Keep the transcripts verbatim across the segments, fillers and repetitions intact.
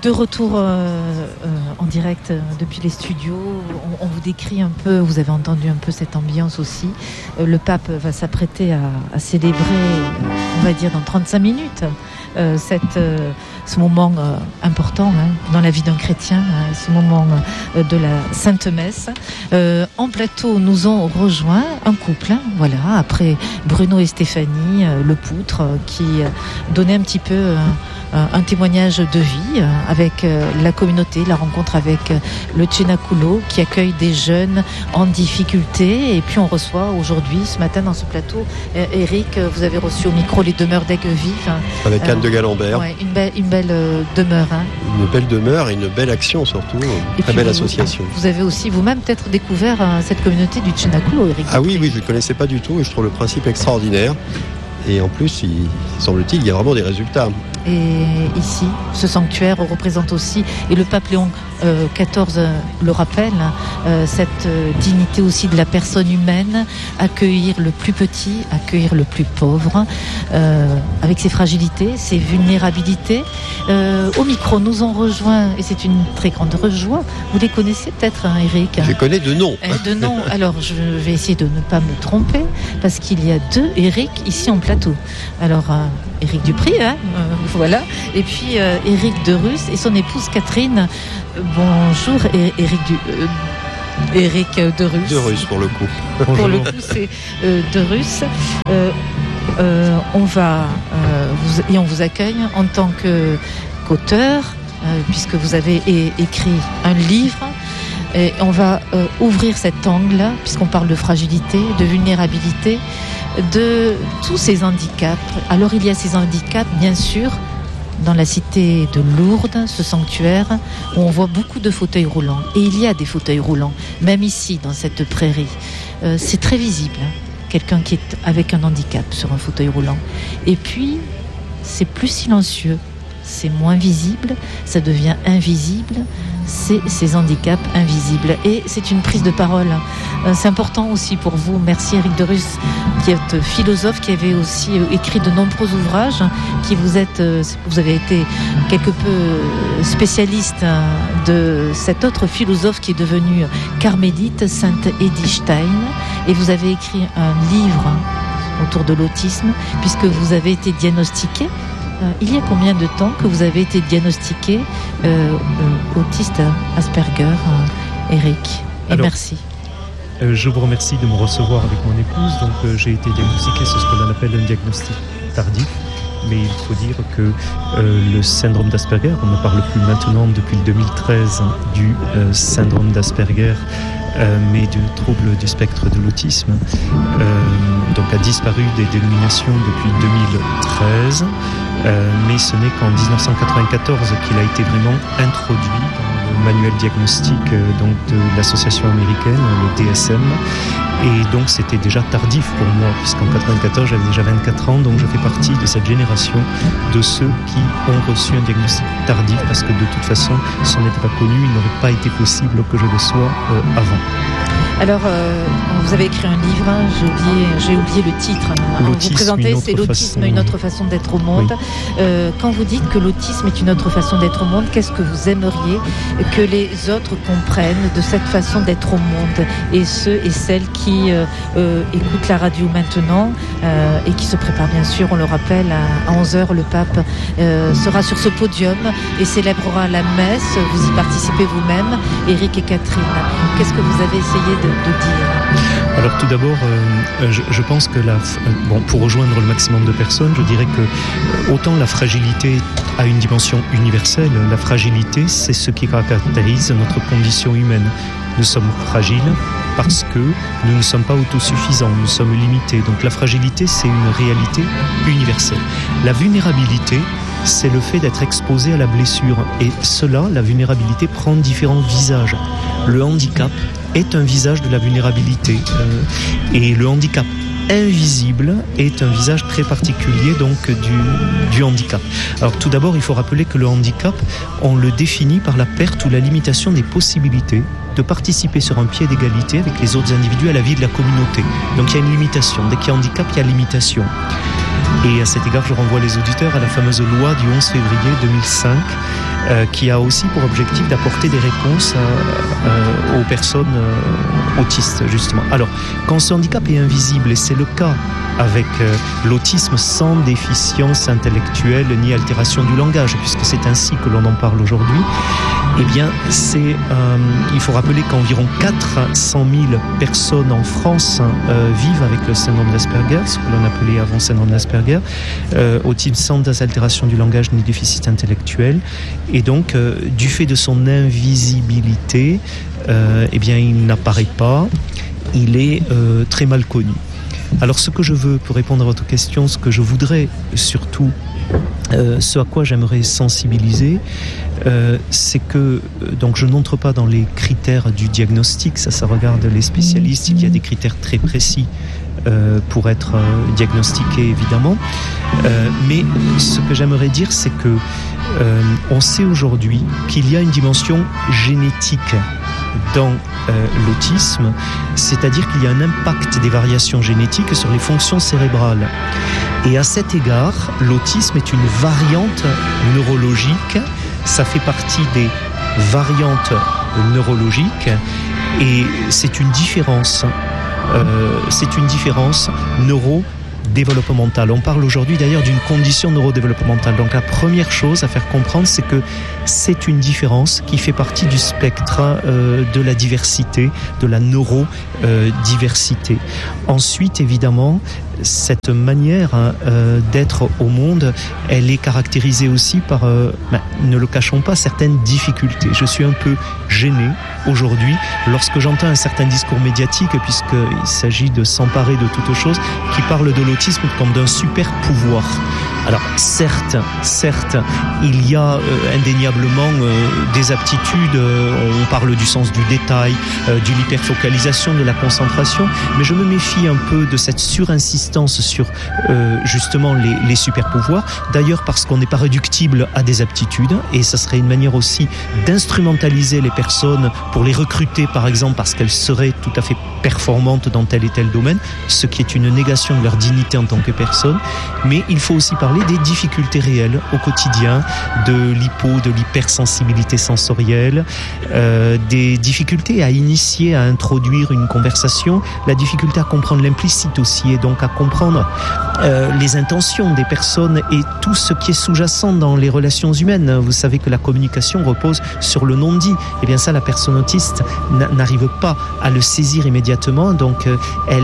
De retour euh, euh, en direct euh, depuis les studios, on, on vous décrit un peu, vous avez entendu un peu cette ambiance aussi. Euh, le pape va s'apprêter à, à célébrer, euh, on va dire dans trente-cinq minutes, euh, cette, euh, ce moment euh, important hein, dans la vie d'un chrétien, hein, ce moment euh, de la Sainte Messe. Euh, en plateau, nous ont rejoint un couple, hein, voilà, après Bruno et Stéphanie, euh, le poutre, euh, qui euh, donnait un petit peu euh, un témoignage de vie avec la communauté, la rencontre avec le Cenaculo qui accueille des jeunes en difficulté. Et puis on reçoit aujourd'hui, ce matin dans ce plateau, Eric, vous avez reçu au micro les demeures d'Aigues-Vives. Avec Anne euh, de Galambert. Ouais, une, belle, une belle demeure. Hein. Une belle demeure et une belle action surtout, une et très belle vous, association. Vous avez aussi vous-même peut-être découvert cette communauté du Cenaculo, Eric. Ah oui, oui, je ne connaissais pas du tout et je trouve le principe extraordinaire. Et en plus, il, semble-t-il, il y a vraiment des résultats. Et ici, ce sanctuaire représente aussi, et le pape Léon euh, quatorze euh, le rappelle, euh, cette euh, dignité aussi de la personne humaine, accueillir le plus petit, accueillir le plus pauvre, euh, avec ses fragilités, ses vulnérabilités. Euh, au micro, nous ont rejoint, et c'est une très grande joie. Vous les connaissez peut-être, hein, Eric? Je les connais de nom. Euh, de nom. Alors, je vais essayer de ne pas me tromper, parce qu'il y a deux Eric ici en plateau. Alors, euh, Éric Dupri, hein, euh, voilà, et puis euh, Éric Derus et son épouse Catherine. Bonjour, Éric du, euh, Éric Derus. Derus pour le coup. Pour le coup, c'est euh, Derus. Euh, euh, on va euh, vous, et on vous accueille en tant que, qu'auteur, euh, puisque vous avez é- écrit un livre. Et on va euh, ouvrir cet angle, puisqu'on parle de fragilité, de vulnérabilité, de tous ces handicaps. Alors il y a ces handicaps, bien sûr, dans la cité de Lourdes, ce sanctuaire, où on voit beaucoup de fauteuils roulants. Et il y a des fauteuils roulants, même ici, dans cette prairie. Euh, c'est très visible, hein, quelqu'un qui est avec un handicap sur un fauteuil roulant. Et puis, c'est plus silencieux, c'est moins visible, ça devient invisible. C'est ces handicaps invisibles. Et c'est une prise de parole. Euh, c'est important aussi pour vous. Merci Éric Derus, qui est philosophe, qui avait aussi écrit de nombreux ouvrages, qui vous êtes, euh, vous avez été quelque peu spécialiste hein, de cet autre philosophe qui est devenu carmélite, Sainte Edith Stein. Et vous avez écrit un livre autour de l'autisme, puisque vous avez été diagnostiqué. Il y a combien de temps que vous avez été diagnostiqué euh, euh, autiste Asperger, euh, Eric? Et Alors, merci. Euh, je vous remercie de me recevoir avec mon épouse. Donc, euh, j'ai été diagnostiqué, c'est ce que l'on appelle un diagnostic tardif. Mais il faut dire que euh, le syndrome d'Asperger, on ne parle plus maintenant depuis deux mille treize du euh, syndrome d'Asperger, euh, mais du trouble du spectre de l'autisme, euh, donc a disparu des dénominations depuis deux mille treize. Euh, mais ce n'est qu'en dix-neuf cent quatre-vingt-quatorze qu'il a été vraiment introduit dans le manuel diagnostique euh, donc de l'association américaine, le D S M. Et donc c'était déjà tardif pour moi, puisqu'en quatre-vingt-quatorze j'avais déjà vingt-quatre ans, donc je fais partie de cette génération de ceux qui ont reçu un diagnostic tardif, parce que de toute façon, si on n'était pas connu, il n'aurait pas été possible que je le sois euh, avant. Alors, euh, vous avez écrit un livre, hein, j'ai, oublié, j'ai oublié le titre. Hein, vous présentez, c'est l'autisme, façon... une autre façon d'être au monde. Oui. Euh, quand vous dites que l'autisme est une autre façon d'être au monde, qu'est-ce que vous aimeriez que les autres comprennent de cette façon d'être au monde? Et ceux et celles qui euh, euh, écoutent la radio maintenant euh, et qui se préparent, bien sûr, on le rappelle, à, à onze heures, le pape euh, sera sur ce podium et célébrera la messe. Vous y participez vous-même, Éric et Catherine. Qu'est-ce que vous avez essayé de de dire? Alors tout d'abord, euh, je, je pense que la, bon, pour rejoindre le maximum de personnes, je dirais que autant la fragilité a une dimension universelle, la fragilité c'est ce qui caractérise notre condition humaine. Nous sommes fragiles parce que nous ne sommes pas autosuffisants, nous sommes limités. Donc la fragilité c'est une réalité universelle. La vulnérabilité, c'est le fait d'être exposé à la blessure. Et cela, la vulnérabilité, prend différents visages. Le handicap est un visage de la vulnérabilité. Euh, et le handicap invisible est un visage très particulier donc du, du handicap. Alors tout d'abord, il faut rappeler que le handicap, on le définit par la perte ou la limitation des possibilités de participer sur un pied d'égalité avec les autres individus à la vie de la communauté. Donc il y a une limitation. Dès qu'il y a handicap, il y a limitation. Et à cet égard, je renvoie les auditeurs à la fameuse loi du onze février deux mille cinq euh, qui a aussi pour objectif d'apporter des réponses à, euh, aux personnes euh, autistes, justement. Alors, quand ce handicap est invisible, et c'est le cas avec euh, l'autisme sans déficience intellectuelle ni altération du langage, puisque c'est ainsi que l'on en parle aujourd'hui, eh bien, c'est, euh, il faut rappeler qu'environ quatre cent mille personnes en France euh, vivent avec le syndrome d'Asperger, ce que l'on appelait avant syndrome d'Asperger, euh, autisme sans altération du langage ni déficit intellectuel. Et donc, euh, du fait de son invisibilité, euh, eh bien, il n'apparaît pas, il est euh, très mal connu. Alors, ce que je veux, pour répondre à votre question, ce que je voudrais surtout, euh, ce à quoi j'aimerais sensibiliser, euh, c'est que, euh, donc je n'entre pas dans les critères du diagnostic, ça, ça regarde les spécialistes, il y a des critères très précis euh, pour être euh, diagnostiqué, évidemment. Euh, mais ce que j'aimerais dire, c'est que euh, on sait aujourd'hui qu'il y a une dimension génétique dans euh, l'autisme, c'est-à-dire qu'il y a un impact des variations génétiques sur les fonctions cérébrales. Et à cet égard, l'autisme est une variante neurologique, ça fait partie des variantes neurologiques et c'est une différence, euh, c'est une différence neuro développementale. On parle aujourd'hui d'ailleurs d'une condition neurodéveloppementale. Donc la première chose à faire comprendre, c'est que c'est une différence qui fait partie du spectre euh, de la diversité, de la neurodiversité. Euh, Ensuite, évidemment, cette manière euh, d'être au monde, elle est caractérisée aussi par, euh, ben, ne le cachons pas, certaines difficultés. Je suis un peu gêné aujourd'hui lorsque j'entends un certain discours médiatique, puisqu'il s'agit de s'emparer de toute chose, qui parle de l'autisme comme d'un super pouvoir. Alors certes, certes, il y a euh, indéniablement euh, des aptitudes, euh, on parle du sens du détail, euh, de l'hyperfocalisation, de la concentration, mais je me méfie un peu de cette surinsistance sur euh, justement les, les super pouvoirs, d'ailleurs parce qu'on n'est pas réductible à des aptitudes, et ça serait une manière aussi d'instrumentaliser les personnes pour les recruter par exemple parce qu'elles seraient tout à fait performantes dans tel et tel domaine, ce qui est une négation de leur dignité en tant que personne. Mais il faut aussi parler des difficultés réelles au quotidien, de l'hypo, de l'hypersensibilité sensorielle, euh, des difficultés à initier, à introduire une conversation, la difficulté à comprendre l'implicite aussi, et donc à comprendre euh, les intentions des personnes et tout ce qui est sous-jacent dans les relations humaines. Vous savez que la communication repose sur le non-dit. Et bien ça, la personne autiste n'arrive pas à le saisir immédiatement, donc euh, elle...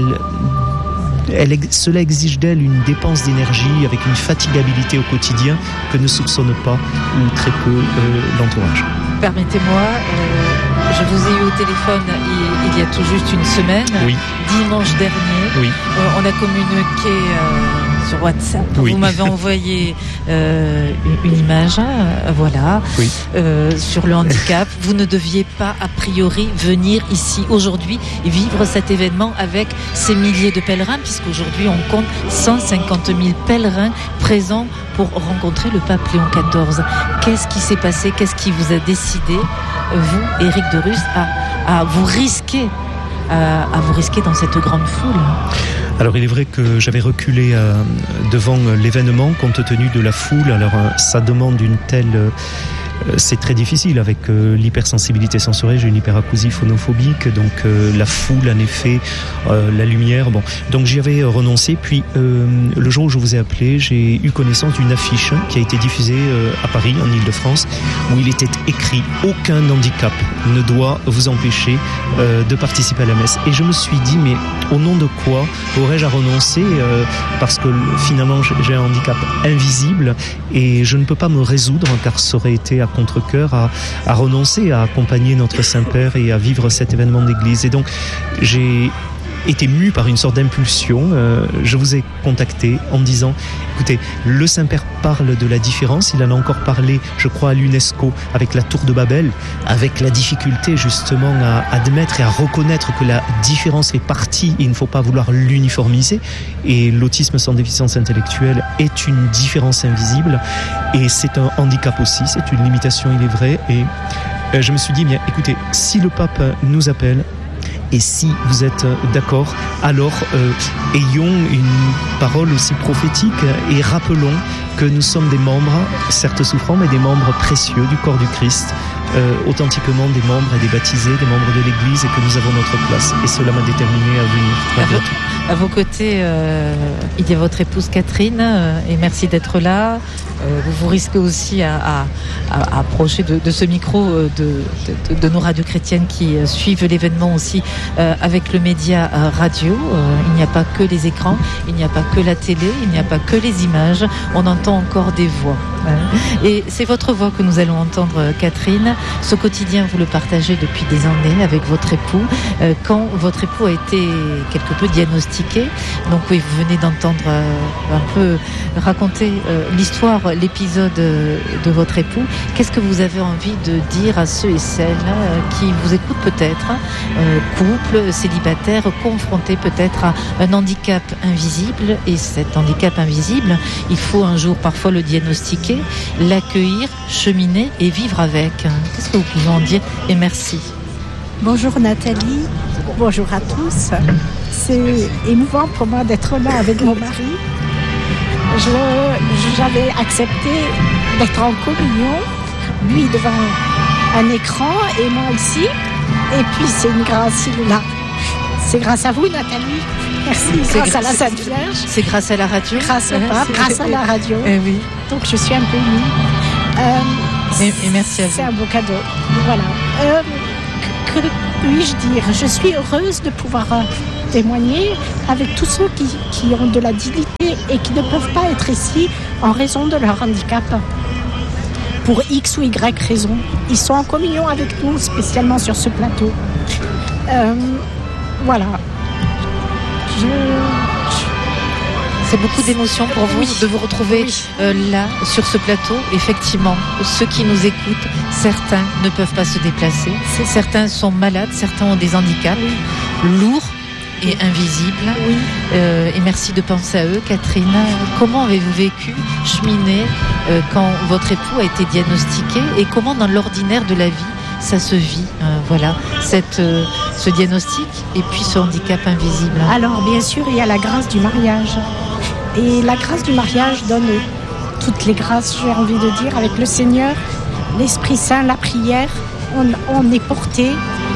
Elle, cela exige d'elle une dépense d'énergie avec une fatigabilité au quotidien que ne soupçonne pas ou très peu euh, l'entourage. Permettez-moi, euh, je vous ai eu au téléphone il, il y a tout juste une semaine, oui. Dimanche dernier. Oui. Euh, on a communiqué euh, sur WhatsApp. Oui. Vous m'avez envoyé euh, une, une image, euh, voilà, oui. euh, sur le handicap. Vous ne deviez pas a priori venir ici aujourd'hui et vivre cet événement avec ces milliers de pèlerins, puisqu'aujourd'hui on compte cent cinquante mille pèlerins présents pour rencontrer le pape Léon quatorze. Qu'est-ce qui s'est passé? Qu'est-ce qui vous a décidé, vous, Éric de Rus, à, à vous risquer, à, à vous risquer dans cette grande foule? Alors il est vrai que j'avais reculé euh, devant l'événement compte tenu de la foule. Alors euh, ça demande une telle... Euh, c'est très difficile avec euh, l'hypersensibilité sensorielle, j'ai une hyperacousie phonophobique, donc euh, la foule en effet, euh, la lumière, bon. Donc j'y avais renoncé, puis euh, le jour où je vous ai appelé, j'ai eu connaissance d'une affiche qui a été diffusée euh, à Paris, en Ile-de-France, où il était écrit « Aucun handicap ne doit vous empêcher euh, de participer à la messe ». Et je me suis dit, mais au nom de quoi aurais-je à renoncer euh, parce que finalement j'ai un handicap invisible et je ne peux pas me résoudre, car ça aurait été à contre-cœur à, à renoncer à accompagner notre Saint-Père et à vivre cet événement d'église. Et donc j'ai été mu par une sorte d'impulsion. Euh, je vous ai contacté en me disant, écoutez, le Saint-Père parle de la différence, il en a encore parlé, je crois, à l'UNESCO avec la Tour de Babel, avec la difficulté justement à admettre et à reconnaître que la différence fait partie, il ne faut pas vouloir l'uniformiser, et l'autisme sans déficience intellectuelle est une différence invisible, et c'est un handicap aussi, c'est une limitation, il est vrai, et euh, je me suis dit, bien, écoutez, si le pape nous appelle, Et si vous êtes d'accord, alors euh, ayons une parole aussi prophétique et rappelons que nous sommes des membres, certes souffrants, mais des membres précieux du corps du Christ, euh, authentiquement des membres et des baptisés, des membres de l'Église, et que nous avons notre place. Et cela m'a déterminé à venir. À, vo- à vos côtés, euh, il y a votre épouse Catherine, euh, et merci d'être là. Euh, vous vous risquez aussi à, à, à approcher de, de ce micro euh, de, de, de nos radios chrétiennes qui euh, suivent l'événement aussi euh, avec le média euh, radio. Euh, il n'y a pas que les écrans, il n'y a pas que la télé, il n'y a pas que les images. On entend encore des voix. Hein. Et c'est votre voix que nous allons entendre, Catherine. Ce quotidien, vous le partagez depuis des années avec votre époux. Euh, quand votre époux a été quelque peu diagnostiqué, donc oui, vous venez d'entendre euh, un peu raconter euh, l'histoire, l'épisode de votre époux. Qu'est-ce que vous avez envie de dire à ceux et celles qui vous écoutent peut-être, euh, couples, célibataires, confrontés peut-être à un handicap invisible, et cet handicap invisible, il faut un jour parfois le diagnostiquer, l'accueillir, cheminer et vivre avec. Qu'est-ce que vous pouvez en dire? Et merci. Bonjour Nathalie, bonjour à tous. C'est émouvant pour moi d'être là avec mon mari. Je, j'avais accepté d'être en communion, lui devant un écran et moi ici. Et puis c'est une grâce, il est là. C'est grâce à vous Nathalie. Merci. C'est grâce gra- à la Sainte Vierge. C'est grâce à la radio. Grâce au pape, grâce à la radio. Eh oui. Donc je suis un peu émue. Euh, et, et merci à vous. C'est un beau cadeau. Voilà. Euh, que, que puis-je dire? Je suis heureuse de pouvoir euh, témoigner avec tous ceux qui, qui ont de la dignité et qui ne peuvent pas être ici en raison de leur handicap. Pour X ou Y raison. Ils sont en communion avec nous, spécialement sur ce plateau. Euh, voilà. Je... C'est beaucoup d'émotions pour vous, oui, de vous retrouver oui. euh, là, sur ce plateau. Effectivement, ceux qui nous écoutent, certains ne peuvent pas se déplacer. C'est certains sont malades, certains ont des handicaps oui. lourds et invisibles. Oui. Euh, et merci de penser à eux. Catherine, comment avez-vous vécu, cheminé, euh, quand votre époux a été diagnostiqué, et comment dans l'ordinaire de la vie ça se vit, euh, voilà, cette, euh, ce diagnostic et puis ce handicap invisible? Alors, bien sûr, il y a la grâce du mariage. Et la grâce du mariage donne toutes les grâces, j'ai envie de dire, avec le Seigneur, l'Esprit Saint, la prière, on, on est porté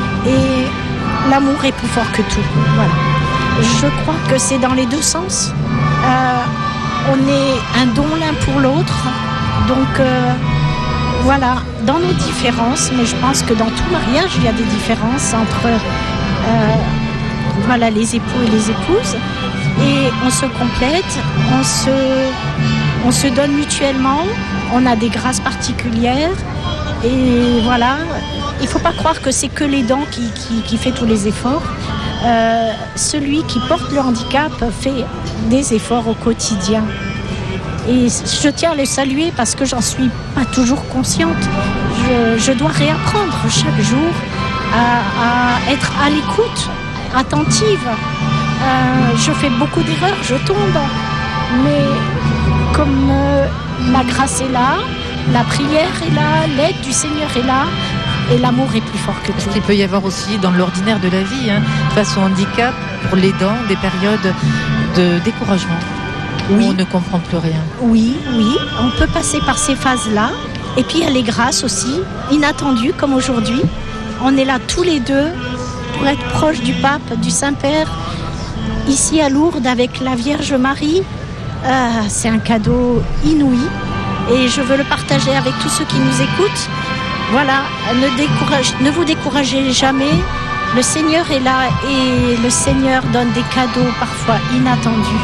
et l'amour est plus fort que tout. Voilà. Je crois que c'est dans les deux sens. Euh, on est un don l'un pour l'autre, donc euh, voilà, dans nos différences, mais je pense que dans tout mariage, il y a des différences entre euh, voilà, les époux et les épouses. Et on se complète, on se, on se donne mutuellement, on a des grâces particulières. Et voilà, il ne faut pas croire que c'est que les dents qui, qui, qui fait tous les efforts. Euh, celui qui porte le handicap fait des efforts au quotidien. Et je tiens à le saluer parce que j'en suis pas toujours consciente. Je, je dois réapprendre chaque jour à, à être à l'écoute, attentive. Euh, je fais beaucoup d'erreurs, je tombe. Mais comme euh, la grâce est là, la prière est là, l'aide du Seigneur est là, et l'amour est plus fort que tout. Il peut y avoir aussi dans l'ordinaire de la vie, hein, face au handicap, pour l'aidant, des périodes de découragement. Oui. Où on ne comprend plus rien. Oui, oui, on peut passer par ces phases-là. Et puis il y a les grâces aussi, inattendues comme aujourd'hui. On est là tous les deux pour être proches du pape, du Saint-Père. Ici à Lourdes avec la Vierge Marie, euh, c'est un cadeau inouï. Et je veux le partager avec tous ceux qui nous écoutent. Voilà, ne, décourage, ne vous découragez jamais. Le Seigneur est là et le Seigneur donne des cadeaux parfois inattendus.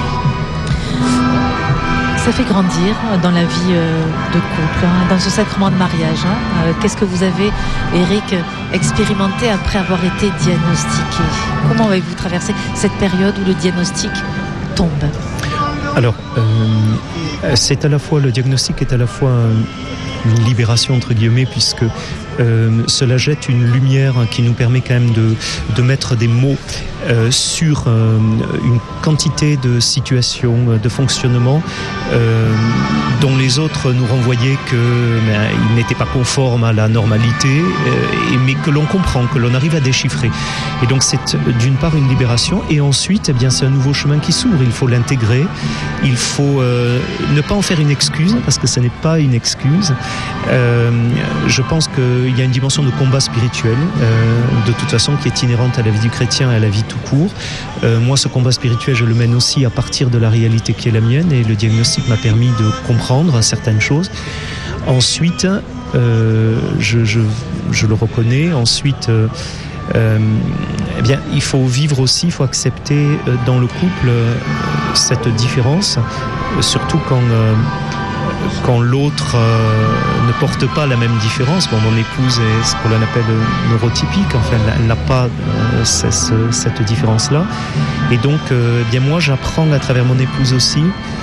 Ça fait grandir dans la vie de couple, hein, dans ce sacrement de mariage. Hein. Qu'est-ce que vous avez, Eric, expérimenté après avoir été diagnostiqué? Comment avez-vous traversé cette période où le diagnostic tombe? Alors, euh, c'est à la fois, le diagnostic est à la fois une libération, entre guillemets, puisque euh, cela jette une lumière qui nous permet quand même de, de mettre des mots euh, sur euh, une quantité de situations, de fonctionnements, euh, dont les autres nous renvoyaient qu'ils ben, n'étaient pas conformes à la normalité, euh, mais que l'on comprend, que l'on arrive à déchiffrer. Et donc c'est d'une part une libération, et ensuite eh bien, c'est un nouveau chemin qui s'ouvre. Il faut l'intégrer, il faut euh, ne pas en faire une excuse, parce que ce n'est pas une excuse. Euh, je pense qu'il y a une dimension de combat spirituel, euh, de toute façon, qui est inhérente à la vie du chrétien et à la vie tout court. Euh, moi, ce combat spirituel, je le mène aussi à partir de la réalité qui est la mienne, et le diagnostic m'a permis de comprendre certaines choses. Ensuite, euh, je, je, je le reconnais, ensuite... Euh, Euh, eh bien, il faut vivre aussi, il faut accepter euh, dans le couple euh, cette différence, euh, surtout quand, euh, quand l'autre euh, ne porte pas la même différence. Bon, mon épouse est ce qu'on appelle neurotypique, enfin, elle n'a pas euh, cette, cette différence-là. Et donc, euh, eh bien, moi, j'apprends à travers mon épouse aussi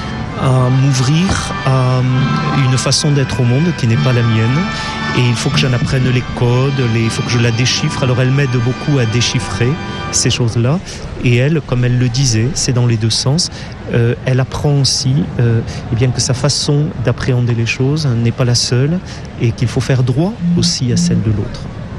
à m'ouvrir à une façon d'être au monde qui n'est pas la mienne, et il faut que j'en apprenne les codes, les, il faut que je la déchiffre. Alors elle m'aide beaucoup à déchiffrer ces choses-là, et elle, comme elle le disait, c'est dans les deux sens, euh, elle apprend aussi euh, eh bien, que sa façon d'appréhender les choses n'est pas la seule, et qu'il faut faire droit aussi à celle de l'autre.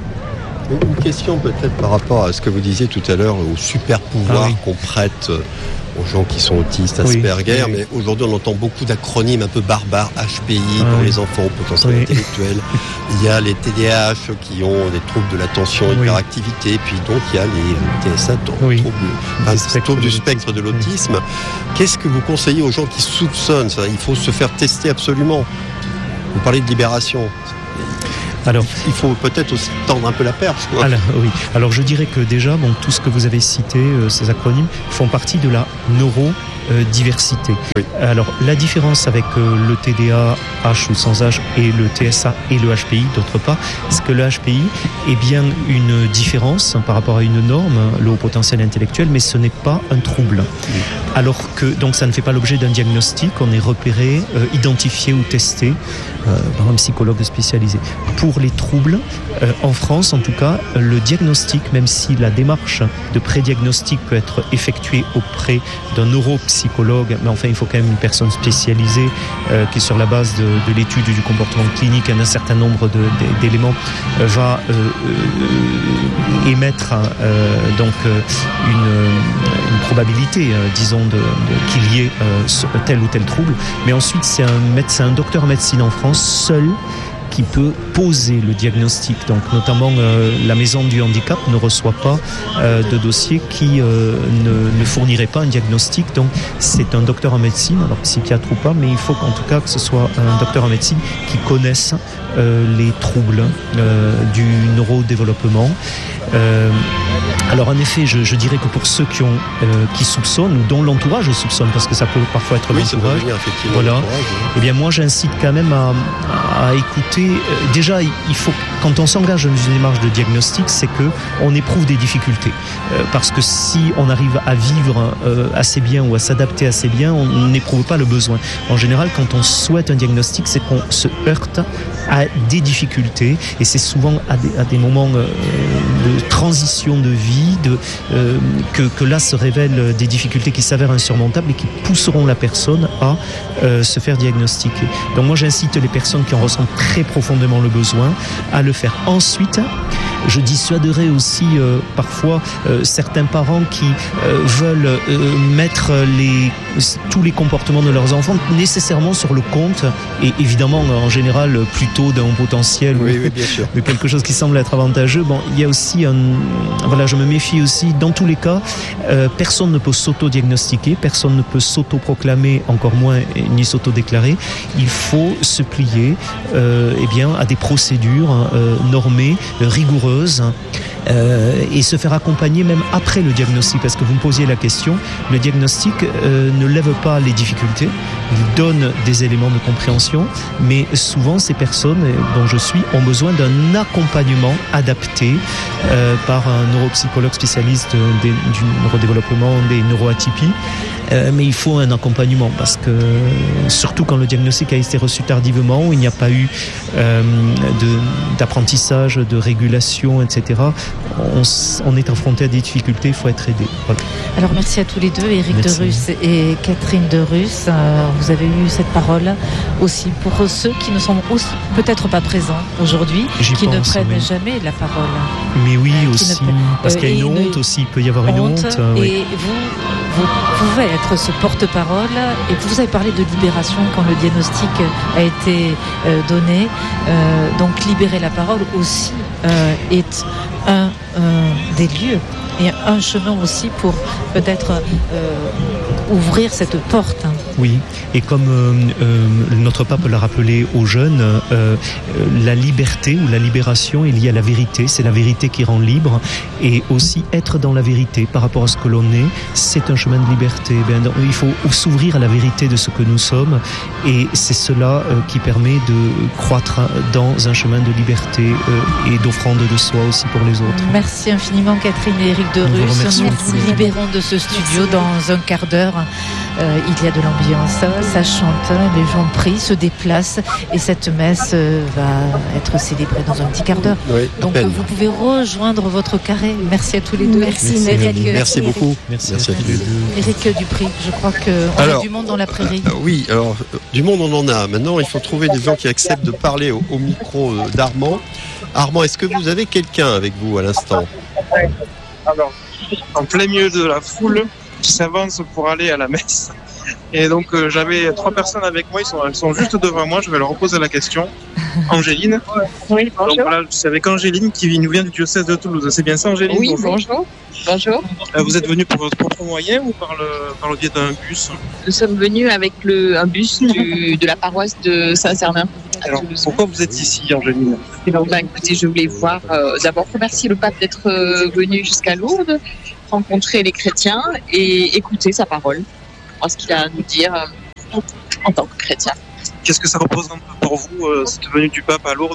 Une question peut-être par rapport à ce que vous disiez tout à l'heure, au super pouvoir ah oui. qu'on prête aux gens qui sont autistes, Asperger, oui, oui. mais aujourd'hui on entend beaucoup d'acronymes un peu barbares, H P I ah, pour oui. les enfants potentiellement oui. intellectuels. Il y a les T D A H qui ont des troubles de l'attention, oui. hyperactivité, puis donc il y a les T S A, oui. troubles, enfin, troubles du spectre de l'autisme. Oui. Qu'est-ce que vous conseillez aux gens qui soupçonnent ça ? Il faut se faire tester absolument. Vous parlez de libération. Alors, il faut peut-être aussi tendre un peu la perche. Quoi. Alors, oui. Alors, je dirais que déjà, bon, tout ce que vous avez cité, euh, ces acronymes, font partie de la neurodiversité. Oui. Alors, la différence avec euh, le T D A H ou sans H et le T S A et le H P I, d'autre part, c'est que le H P I est bien une différence hein, par rapport à une norme, le haut potentiel intellectuel, mais ce n'est pas un trouble. Oui. Alors que, donc, ça ne fait pas l'objet d'un diagnostic, on est repéré, euh, identifié ou testé euh, par un psychologue spécialisé. Pour les troubles, euh, en France en tout cas, le diagnostic, même si la démarche de pré-diagnostic peut être effectuée auprès d'un neuropsychologue, mais enfin il faut quand même une personne spécialisée euh, qui sur la base de, de l'étude du comportement clinique d'un certain nombre de, de, d'éléments euh, va euh, euh, émettre euh, donc euh, une, une probabilité, euh, disons, de, de, qu'il y ait euh, tel ou tel trouble. Mais ensuite c'est un médecin, un docteur en médecine en France seul qui peut poser le diagnostic. Donc notamment euh, la maison du handicap ne reçoit pas euh, de dossier qui euh, ne, ne fournirait pas un diagnostic. Donc c'est un docteur en médecine, alors psychiatre ou pas, mais il faut qu'en tout cas que ce soit un docteur en médecine qui connaisse euh, les troubles euh, du neurodéveloppement. Euh, alors en effet, je, je dirais que pour ceux qui ont, euh, qui soupçonnent, ou dont l'entourage soupçonne, parce que ça peut parfois être oui, l'entourage, ça peut venir, voilà. l'entourage, oui. Eh bien moi j'incite quand même à, à écouter. Euh, déjà, il faut, quand on s'engage dans une démarche de diagnostic, c'est que on éprouve des difficultés, euh, parce que si on arrive à vivre euh, assez bien ou à s'adapter assez bien, on n'éprouve pas le besoin. En général, quand on souhaite un diagnostic, c'est qu'on se heurte à des difficultés, et c'est souvent à des, à des moments euh, de transition de vie, de, euh, que, que là se révèlent des difficultés qui s'avèrent insurmontables et qui pousseront la personne à euh, se faire diagnostiquer. Donc moi j'incite les personnes qui en ressentent très profondément le besoin à le faire. Ensuite, je dissuaderai aussi euh, parfois euh, certains parents qui euh, veulent euh, mettre les, tous les comportements de leurs enfants nécessairement sur le compte, et évidemment en général plutôt d'un potentiel oui, ou oui, bien sûr. de quelque chose qui semble être avantageux. Bon, il y a aussi un, voilà, je me méfie aussi. Dans tous les cas, euh, personne ne peut s'auto-diagnostiquer, personne ne peut s'auto-proclamer, encore moins ni s'auto-déclarer. Il faut se plier, euh, eh bien, à des procédures euh, normées, rigoureuses. Euh, et se faire accompagner même après le diagnostic, parce que vous me posiez la question, le diagnostic euh, ne lève pas les difficultés, il donne des éléments de compréhension, mais souvent ces personnes dont je suis ont besoin d'un accompagnement adapté euh, par un neuropsychologue spécialiste des, du neurodéveloppement, des neuroatypies, euh, mais il faut un accompagnement, parce que surtout quand le diagnostic a été reçu tardivement, où il n'y a pas eu euh, de, d'apprentissage, de régulation, et cetera, on, on est confronté à des difficultés, il faut être aidé. Voilà. Alors merci à tous les deux, Éric Merci. de Russe et Catherine de Russe. Euh, vous avez eu cette parole aussi pour ceux qui ne sont aussi, peut-être pas présents aujourd'hui, J'y qui pense, ne prennent mais... jamais la parole. Mais oui, Euh, aussi, ne... parce qu'il y a une euh, honte une... aussi, il peut y avoir une honte. honte euh, et oui. vous, vous pouvez être ce porte-parole. Et vous avez parlé de libération quand le diagnostic a été euh, donné. Euh, donc libérer la parole aussi euh, est un euh, des lieux et un chemin aussi pour peut-être euh, ouvrir cette porte. Oui, et comme euh, euh, notre pape l'a rappelé aux jeunes, euh, la liberté ou la libération est liée à la vérité, c'est la vérité qui rend libre, et aussi être dans la vérité par rapport à ce que l'on est, c'est un chemin de liberté. Bien, il faut s'ouvrir à la vérité de ce que nous sommes, et c'est cela euh, qui permet de croître dans un chemin de liberté euh, et d'offrande de soi aussi pour les autres. Merci infiniment Catherine et Éric de Russe. Nous vous libérons de ce studio dans un quart d'heure. Euh, il y a de l'ambiance, ça chante, les gens prient, se déplacent et cette messe euh, va être célébrée dans un petit quart d'heure. Oui, donc vous pouvez rejoindre votre carré. Merci à tous les deux. Merci, merci, Éric, merci Éric, beaucoup. Merci, merci à tous les deux. Éric Dupri, je crois qu'on a du monde dans la prairie. Euh, oui, alors du monde on en a. Maintenant il faut trouver des gens qui acceptent de parler au, au micro d'Armand. Armand, est-ce que vous avez quelqu'un avec vous à l'instant ? Alors, en plein milieu de la foule qui s'avance pour aller à la messe. Et donc euh, j'avais trois personnes avec moi, ils sont, elles sont juste devant moi, je vais leur poser la question. Angéline. Oui, bonjour. Donc voilà, c'est avec Angéline qui nous vient du diocèse de Toulouse. C'est bien ça, Angéline ? Oui, bonjour. Bonjour. Euh, vous êtes venue pour votre propre moyen ou par le, par le biais d'un bus ? Nous sommes venus avec le, un bus du, de la paroisse de Saint-Cernin. Alors, pourquoi vous êtes ici, Angéline ? Alors, ben, écoutez, je voulais voir, euh, d'abord remercier le pape d'être euh, venu jusqu'à Lourdes, rencontrer les chrétiens et écouter sa parole. Ce qu'il a à nous dire euh, en tant que chrétien. Qu'est-ce que ça représente pour vous, euh, cette venue du pape à Lourdes ?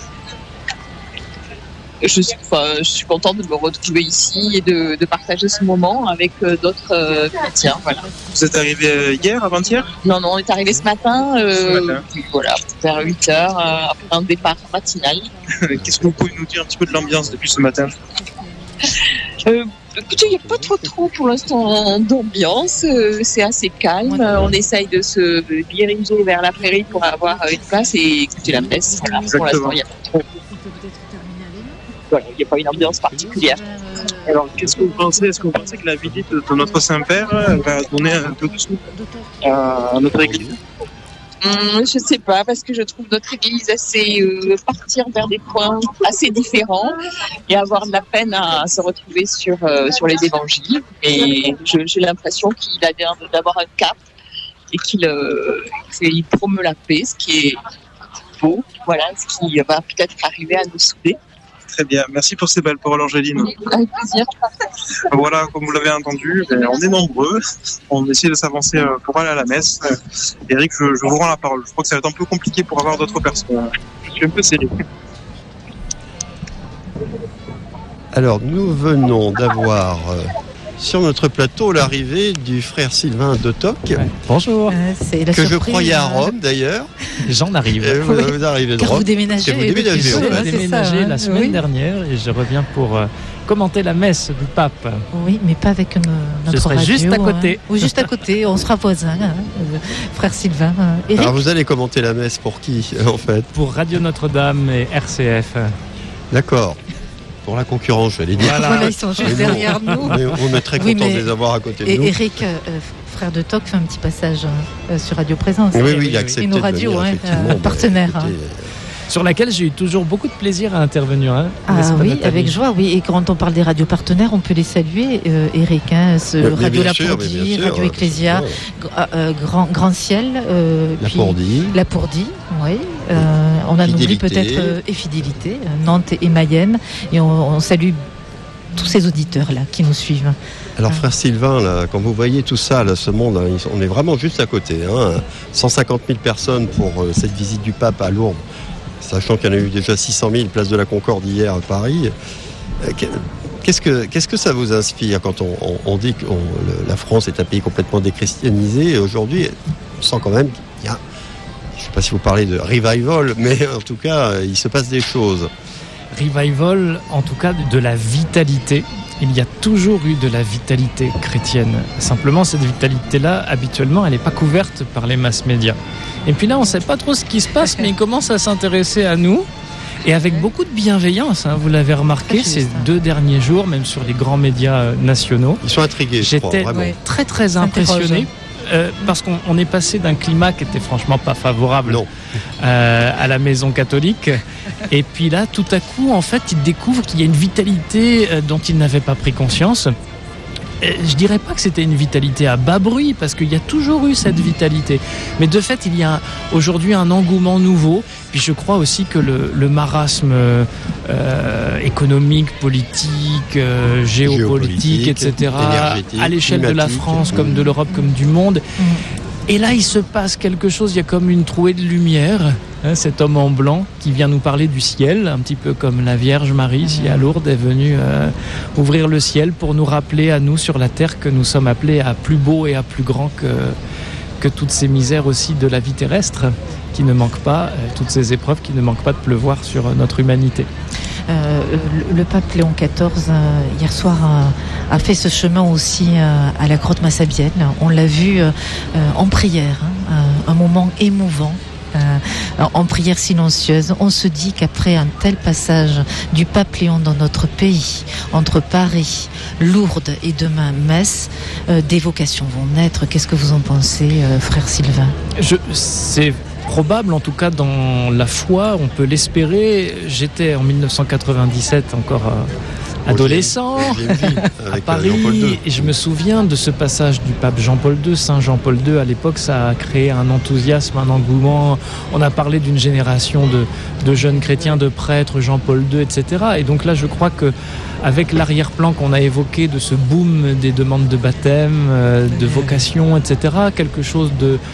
je suis, enfin, je suis contente de me retrouver ici et de, de partager ce moment avec euh, d'autres euh, chrétiens. Voilà. Vous êtes arrivé hier, avant-hier ? Non, non, on est arrivé ce matin, euh, ce matin. Puis, voilà, vers huit heures, euh, après un départ matinal. Qu'est-ce que vous pouvez nous dire un petit peu de l'ambiance depuis ce matin ? euh, Écoutez, il n'y a pas trop trop pour l'instant d'ambiance, euh, c'est assez calme. Euh, on essaye de se diriger vers la prairie pour avoir une place et écouter la messe. Voilà. Pour l'instant, il n'y a pas trop. Voilà, il n'y a pas une ambiance particulière. Alors, qu'est-ce que vous pensez ? Est-ce que vous pensez que la visite de notre Saint-Père va donner un peu de sous à notre Église ? Hum, je sais pas, parce que je trouve notre église assez euh, partir vers des points assez différents et avoir de la peine à, à se retrouver sur euh, sur les évangiles. Et je, j'ai l'impression qu'il a l'air d'avoir un cap et qu'il euh, qu'il promeut la paix, ce qui est beau. Voilà, ce qui va peut-être arriver à nous souder. Très bien, merci pour ces belles paroles, Angéline. Avec plaisir. Voilà, comme vous l'avez entendu, on est nombreux. On essaie de s'avancer pour aller à la messe. Eric, je, je vous rends la parole. Je crois que ça va être un peu compliqué pour avoir d'autres personnes. Je suis un peu serré. Alors, nous venons d'avoir euh, sur notre plateau l'arrivée du frère Sylvain de Toc. Ouais. Bonjour. Euh, c'est la que surprise, je croyais à Rome d'ailleurs. J'en arrive. Et vous, Oui. vous arrivez de Car Rome. vous déménagez. Vous déménagez, Je en depuis- fait. suis c'est déménagé ça, hein. la semaine Oui. dernière et je reviens pour euh, commenter la messe du pape. Oui, mais pas avec euh, notre Je serai radio, juste à côté. hein. Oui, juste à côté. On sera voisins, hein, euh, frère Sylvain. Euh, Éric. Alors, vous allez commenter la messe pour qui, en fait ? Pour Radio Notre-Dame et R C F. D'accord. Pour la concurrence, je vais dire. Voilà. Voilà, ils sont juste Mais derrière bon, nous. mais on est très Oui, contents mais- de les avoir à côté de Et nous. Éric, euh, frère de Toc, fait un petit passage euh, sur Radio Présence. Oui, oui, oui, il a oui. accepté Et nos de radios, venir, hein, effectivement. euh, Bah, partenaires, écoutez, Sur laquelle j'ai eu toujours beaucoup de plaisir à intervenir. Hein, Ah n'est-ce pas, oui, Nathalie ? avec joie, oui. Et quand on parle des radios partenaires, on peut les saluer, euh, Eric. Hein, ce mais Radio bien La sûr, mais Pourdie, bien sûr, Radio Ecclésia, bien sûr. Gra- euh, Grand, Grand Ciel, euh, La puis Pourdie. La Pourdie, oui. Euh, on a oublie Fidélité. peut-être euh, et Fidélité, euh, Nantes et Mayenne. Et on, on salue tous ces auditeurs-là qui nous suivent. Alors, Ah. frère Sylvain, là, quand vous voyez tout ça, là, ce monde, hein, on est vraiment juste à côté. Hein, cent cinquante mille personnes pour euh, cette visite du pape à Lourdes, sachant qu'il y en a eu déjà six cent mille place de la Concorde hier à Paris. Euh, Qu'est-ce que, qu'est-ce que ça vous inspire quand on, on, on dit que on, le, la France est un pays complètement déchristianisé et aujourd'hui, on sent quand même qu'il y a, je ne sais pas si vous parlez de revival, mais en tout cas, il se passe des choses. Revival, en tout cas, de la vitalité. Il y a toujours eu de la vitalité chrétienne. Simplement, cette vitalité-là, habituellement, elle n'est pas couverte par les masses médias. Et puis là, on ne sait pas trop ce qui se passe, mais ils commencent à s'intéresser à nous. Et avec beaucoup de bienveillance, hein, vous l'avez remarqué, ces deux derniers jours, même sur les grands médias nationaux. Ils sont intrigués, je crois, J'étais vraiment. très très impressionné. Euh, parce qu'on on est passé d'un climat qui était franchement pas favorable euh, à la maison catholique, et puis là tout à coup en fait ils découvrent qu'il y a une vitalité euh, dont ils n'avaient pas pris conscience. Et je dirais pas que c'était une vitalité à bas bruit, parce qu'il y a toujours eu cette vitalité, mais de fait il y a aujourd'hui un engouement nouveau. Puis je crois aussi que le, le marasme euh, économique, politique, euh, géopolitique, géopolitique, et cetera, à l'échelle de la France, comme de l'Europe, comme du monde. Mmh. Et là, il se passe quelque chose, il y a comme une trouée de lumière, hein, cet homme en blanc qui vient nous parler du ciel, un petit peu comme la Vierge Marie, ici à Lourdes, est venue euh, ouvrir le ciel pour nous rappeler à nous sur la terre que nous sommes appelés à plus beau et à plus grand que, que toutes ces misères aussi de la vie terrestre, qui ne manquent pas, euh, toutes ces épreuves qui ne manquent pas de pleuvoir sur notre humanité. Euh, le, le pape Léon quatorze, euh, hier soir, euh, a fait ce chemin aussi euh, à la grotte Massabielle. On l'a vu euh, en prière, hein, un moment émouvant. Euh, en prière silencieuse. On se dit qu'après un tel passage du pape Léon dans notre pays, entre Paris, Lourdes et demain Metz, euh, des vocations vont naître. Qu'est-ce que vous en pensez, euh, frère Sylvain ? Je, c'est probable, en tout cas dans la foi, on peut l'espérer. J'étais en dix-neuf cent quatre-vingt-dix-sept encore euh, adolescent à Paris, et je me souviens de ce passage du pape Jean-Paul deux, Saint Jean-Paul deux. À l'époque, ça a créé un enthousiasme, un engouement. On a parlé d'une génération de, de jeunes chrétiens, de prêtres, Jean-Paul deux, et cetera. Et donc là, je crois que avec l'arrière-plan qu'on a évoqué de ce boom des demandes de baptême, de vocation, et cetera, quelque chose de